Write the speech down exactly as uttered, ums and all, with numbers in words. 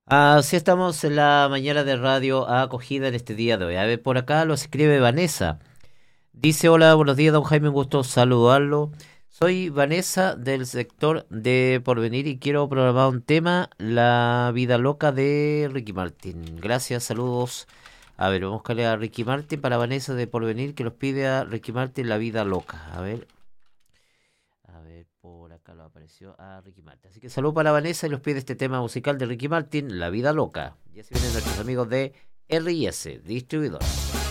Así estamos en la mañana de radio acogida en este día de hoy. A ver, por acá lo escribe Vanessa. Dice, hola, buenos días, don Jaime, un gusto saludarlo. Soy Vanessa del sector de Porvenir y quiero programar un tema, La vida loca de Ricky Martin. Gracias, saludos. A ver, vamos a buscarle a Ricky Martin para Vanessa de Porvenir que nos pide a Ricky Martin La vida loca. A ver, a ver, por acá lo apareció a Ricky Martin. Así que saludo para Vanessa y los pide este tema musical de Ricky Martin, La vida loca. Y así vienen nuestros amigos de R I S, distribuidor.